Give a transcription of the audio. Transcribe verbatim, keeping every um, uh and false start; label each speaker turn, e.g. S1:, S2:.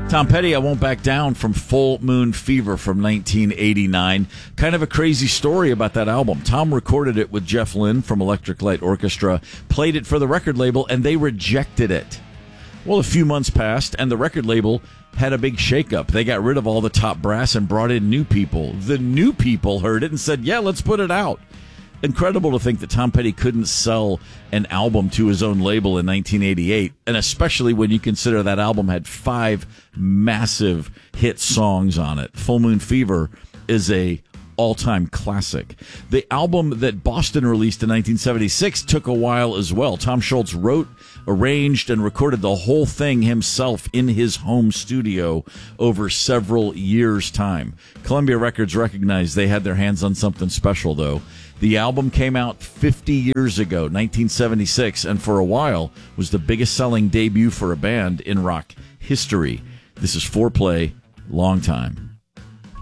S1: Tom Petty, I Won't Back Down from Full Moon Fever from nineteen eighty-nine. Kind of a crazy story about that album. Tom recorded it with Jeff Lynne from Electric Light Orchestra, played it for the record label, and they rejected it. Well, a few months passed, and the record label had a big shakeup. They got rid of all the top brass and brought in new people. The new people heard it and said, yeah, let's put it out. Incredible to think that Tom Petty couldn't sell an album to his own label in nineteen eighty-eight, and especially when you consider that album had five massive hit songs on it. Full Moon Fever is a all-time classic. The album that Boston released in nineteen seventy-six took a while as well. Tom Scholz wrote, arranged, and recorded the whole thing himself in his home studio over several years' time. Columbia Records recognized they had their hands on something special, though. The album came out fifty years ago, nineteen seventy-six, and for a while was the biggest selling debut for a band in rock history. This is Foreplay, Long Time.